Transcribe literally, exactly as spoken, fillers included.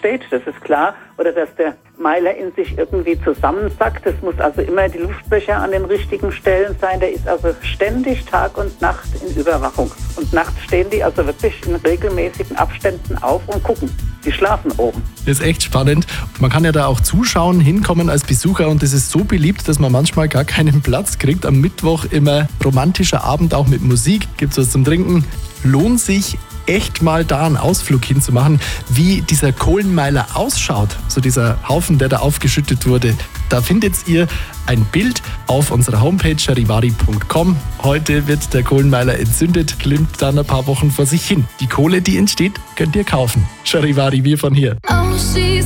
steht, das ist klar. Oder dass der Meiler in sich irgendwie zusammensackt. Es muss also immer die Luftbecher an den richtigen Stellen sein. Der ist also ständig Tag und Nacht in Überwachung. Und nachts stehen die also wirklich in regelmäßigen Abständen auf und gucken. Die schlafen oben. Das ist echt spannend. Man kann ja da auch zuschauen, hinkommen als Besucher und das ist so beliebt, dass man manchmal gar keinen Platz kriegt. Am Mittwoch immer romantischer Abend, auch mit Musik, gibt's was zum Trinken. Lohnt sich echt mal da einen Ausflug hinzumachen, wie dieser Kohlenmeiler ausschaut, so dieser Haufen, der da aufgeschüttet wurde. Da findet ihr ein Bild auf unserer Homepage charivari punkt com. Heute wird der Kohlenmeiler entzündet, glimmt dann ein paar Wochen vor sich hin. Die Kohle, die entsteht, könnt ihr kaufen. Charivari, wir von hier.